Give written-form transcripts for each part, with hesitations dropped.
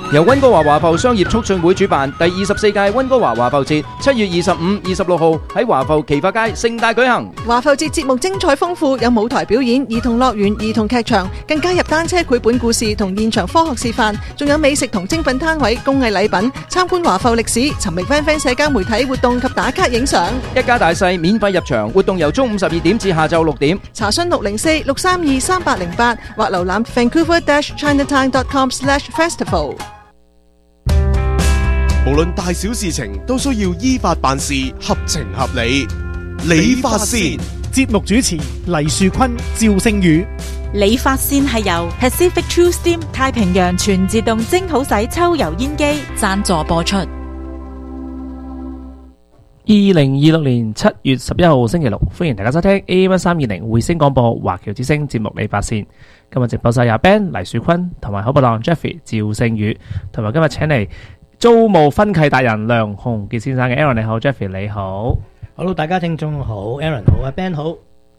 由溫哥華華埠商業促進會主辦第24屆溫哥華華埠節7月25、26號喺華埠奇發街盛大舉行。 華埠節節目精彩豐富，有舞台表演、兒童樂園、兒童劇場，更加入單車繪本故事同現場科學示範，仲有美食同精品攤位、工藝禮品，參觀華埠歷史，尋覓 FanFan 社交媒體活動及打卡影相。 一家大細免費入場，活動由中午12點至下晝6點。 查詢604-632-3808或瀏覽 Vancouver-Chinatown.com/festival。 無論大小事情都需要依法辦事，合情合理。理髮線節目主持黎樹坤、趙聖宇。 理髮線係由 Pacific True Steam 太平洋全自動蒸好洗抽油煙機贊助播出。 2026年7月11號星期六，歡迎大家收聽 AM1320 匯星廣播華僑之聲節目理髮線。今日直播室有 Ben、黎樹坤同埋好拍檔 Jeffrey、趙聖宇，同埋今日請嚟租務分契達人梁鴻傑先生嘅 Aaron， 你好 Jeffrey 你好。 Hello， 大家聽眾好 ，Aaron 好，Ben 好。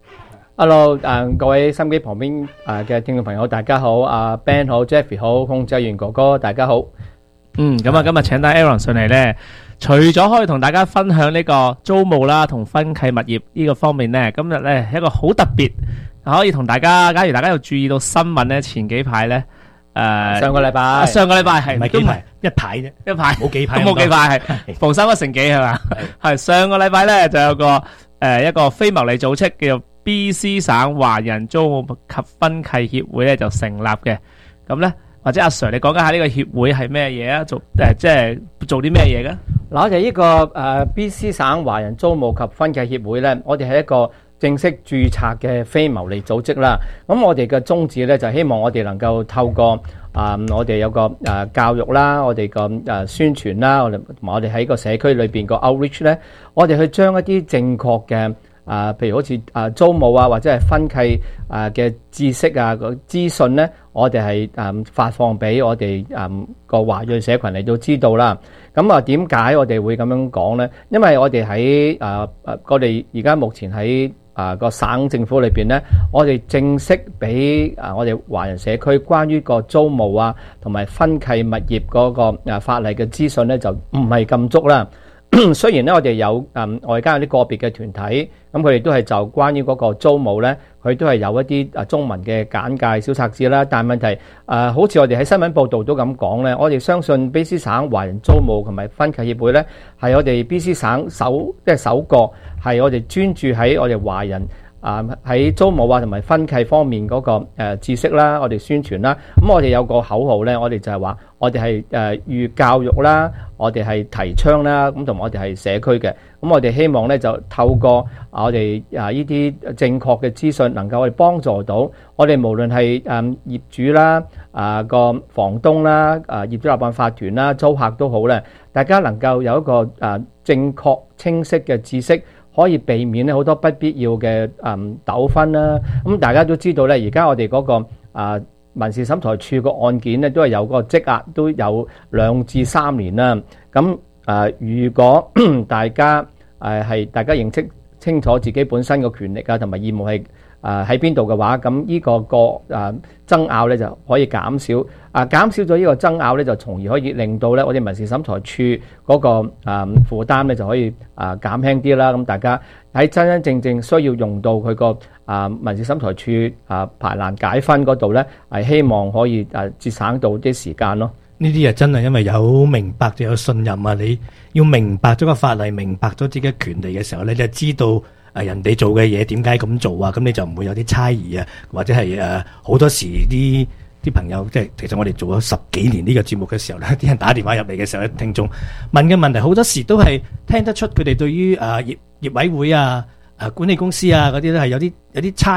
Hello， 各位收音機旁邊嘅聽眾朋友，大家好，Ben 好 ，Jeffrey 好，控制員哥哥大家好。 咁啊，今日請到 Aaron 上嚟咧，除咗可以同大家分享呢個租務啦同分契物業呢個方面咧，今日咧一個好特別，可以同大家，假如大家有注意到新聞咧，前幾排咧。 上個禮拜係唔係幾排？一排啫， 一排冇幾排， 都冇幾排，係逢三不成幾係嘛？係上個禮拜咧就有個一個非牟利組織叫做 BC 省華人租務及分契協會咧就成立嘅。咁咧或者阿 Sir 你講緊下呢個協會係咩嘢啊？即係做啲咩嘢嘅？ 嗱，我哋呢個BC 省華人租務及分契協會咧，我哋係一個正式註冊嘅非牟利組織啦，咁我哋嘅宗旨咧就希望我哋能夠透過我哋有個教育啦，我哋個宣傳啦，我哋喺個社區裏邊個 outreach 咧，我哋去將一啲正確嘅譬如好似租務啊或者係分契嘅知識個資訊咧，我哋係發放俾我哋個華裔社群嚟到知道啦。咁點解我哋會咁樣講咧？因為我哋喺我哋而家目前喺個省政府裏邊咧，我哋正式俾我哋華人社區關於個租務啊同埋分契物業嗰個法例嘅資訊咧，就唔係咁足啦。雖然咧我哋有外間有啲個別嘅團體，咁佢哋都係就關於嗰個租務咧，佢都係有一啲中文嘅簡介小冊子啦。但係問題好似我哋喺新聞報道都咁講咧，我哋相信 BC 省華人租務同埋分契協會咧，係我哋 BC 省首個係我哋專注喺我哋華人喺租務同埋分契方面嗰個知識啦，我哋宣傳啦。咁我哋有個口號咧，我哋就係話我哋係預教育啦，我哋係提倡啦，咁同埋我哋係社區嘅。咁我哋希望咧就透過我哋呢啲正確嘅資訊，能夠我哋幫助到我哋無論係業主啦、個房東啦、業主立案法團啦、租客都好咧，大家能夠有一個正確清晰嘅知識，可以避免咧好多不必要嘅糾紛啦。咁大家都知道咧，而家我哋嗰個民事審裁處個案件咧，都係有個積壓，都有2至3年啦。咁如果大家認識清楚自己本身嘅權力同埋義務係喺邊度嘅話，咁呢個爭拗咧就可以減少。減少咗呢個爭拗咧，就從而可以令到咧我哋民事審裁處嗰個負擔咧就可以減輕啲啦。咁大家喺真真正正需要用到佢個民事審裁處排難解紛嗰度咧，係希望可以節省到啲時間咯。 呢啲真係因為有明白就有信任啊！你要明白咗個法例，明白咗自己嘅權利嘅時候咧，你就知道人哋做嘅嘢點解咁做啊！咁你就唔會有啲猜疑啊，或者係好多時啲朋友即係其實我哋做咗10幾年呢個節目嘅時候咧，啲人打電話入嚟嘅時候咧，聽眾問嘅問題好多時都係聽得出佢哋對於業委會管理公司嗰啲咧係有啲猜